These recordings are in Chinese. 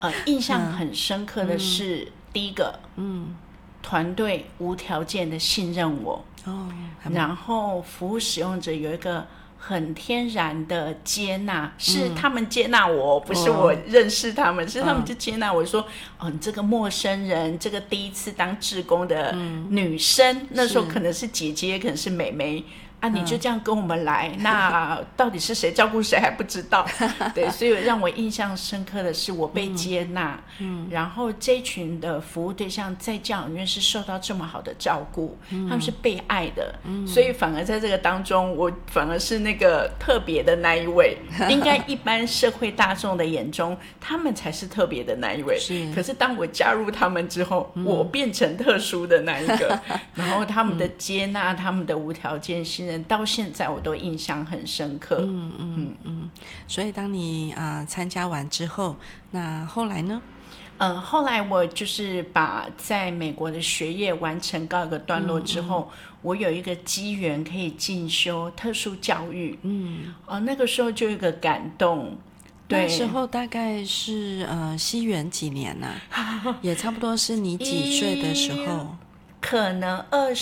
印象很深刻的是，第一个，团队无条件的信任我，然后服务使用者有一个很天然的接纳，是他们接纳我，不是我认识他们，是他们就接纳我说，你这个陌生人，这个第一次当志工的女生，那时候可能是姐姐，可能是妹妹。你就这样跟我们来，那到底是谁照顾谁还不知道。对，所以让我印象深刻的是我被接纳，然后这一群的服务对象在教养院是受到这么好的照顾，他们是被爱的，所以反而在这个当中，我反而是那个特别的那一位。应该一般社会大众的眼中，他们才是特别的那一位。可是当我加入他们之后，我变成特殊的那一个，然后他们的接纳，他们的无条件信任。到现在我都印象很深刻。 所以当你参加完之后，那后来呢？ 后来我就是把在美国的学业完成告一个段落之后，我有一个机缘可以进修特殊教育。那个时候就有一个感动。 那时候大概是西元几年啊？也差不多是你几岁的时候？ 可能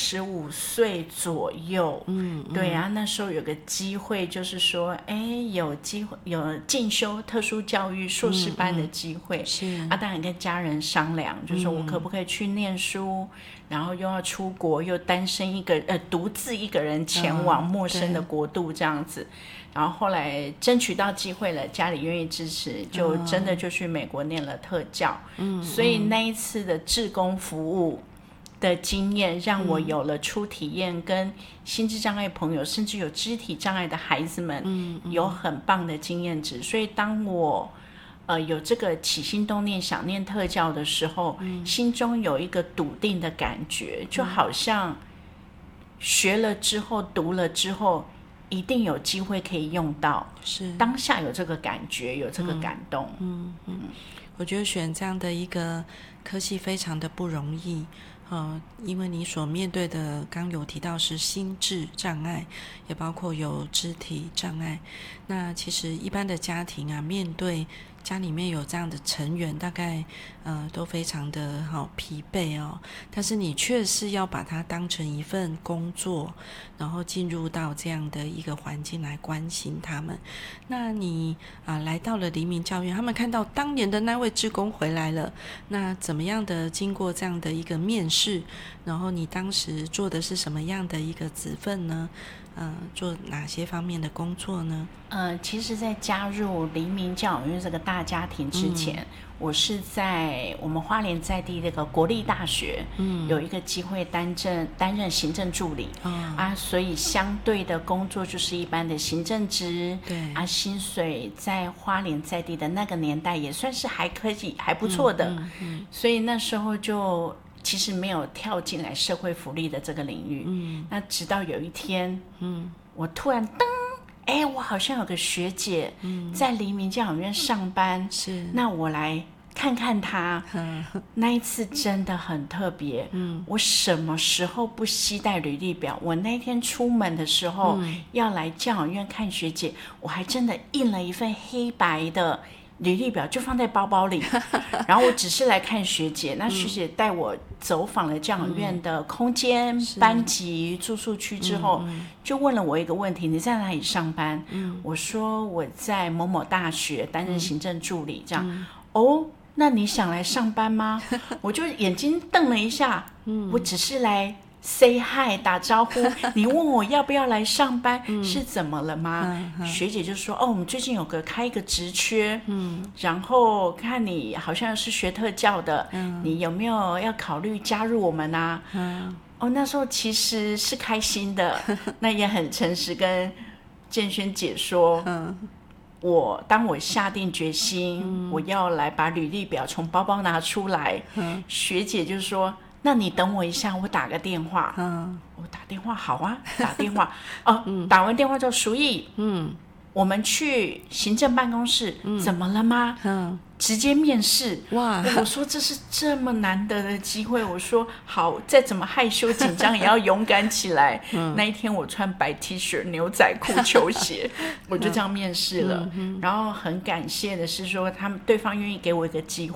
25岁左右。对啊，那时候有个机会，就是说有机会有进修特殊教育硕士班的机会。当然跟家人商量，就是说我可不可以去念书，然后又要出国，又单身独自一个人前往陌生的国度这样子。然后后来争取到机会了，家里愿意支持，就真的就去美国念了特教。所以那一次的志工服务的经验让我有了初体验，跟心智障碍朋友甚至有肢体障碍的孩子们有很棒的经验值。所以当我有这个起心动念想念特教的时候，心中有一个笃定的感觉，就好像学了之后读了之后一定有机会可以用到，是当下有这个感觉，有这个感动。 我觉得选这样的一个科系非常的不容易。因为你所面对的刚有提到是心智障碍，也包括有肢体障碍。那其实一般的家庭啊，面对家里面有这样的成员，大概都非常的疲惫哦。但是你却是要把它当成一份工作，然后进入到这样的一个环境来关心他们。那你来到了黎明教育，他们看到当年的那位志工回来了，那怎么样的经过这样的一个面试，然后你当时做的是什么样的一个职分呢？做哪些方面的工作呢？ 其实在加入黎明教养院这个大家庭之前，我是在我们花莲在地这个国立大学，有一个机会担任行政助理，所以相对的工作就是一般的行政职，对薪水在花莲在地的那个年代也算是还可以还不错的，所以那时候就其实没有跳进来社会福利的这个领域。那直到有一天，我突然我好像有个学姐在黎明教养院上班，那我来看看她。那一次真的很特别。我什么时候不携带履历表？我那天出门的时候，要来教养院看学姐，我还真的印了一份黑白的履历表，就放在包包里。然后我只是来看学姐，那学姐带我走访了教养院的空间、班级、住宿区之后，就问了我一个问题：你在哪里上班？我说我在某某大学担任行政助理，这样。那你想来上班吗？我就眼睛瞪了一下，我只是来say hi 打招呼，你问我要不要来上班，是怎么了吗？学姐就说我们最近有开一个职缺，然后看你好像是学特教的，你有没有要考虑加入我们啊？那时候其实是开心的，那也很诚实跟建轩姐说，当我下定决心，我要来把履历表从包包拿出来，学姐就说那你等我一下，我打个电话。我打电话，好啊，打电话。打完电话之后，淑仪，我们去行政办公室，怎么了吗？直接面试。哇！我说这是这么难得的机会，我说好，再怎么害羞紧张也要勇敢起来。那一天我穿白 T 恤、牛仔裤、球鞋，我就这样面试了。然后很感谢的是说，对方愿意给我一个机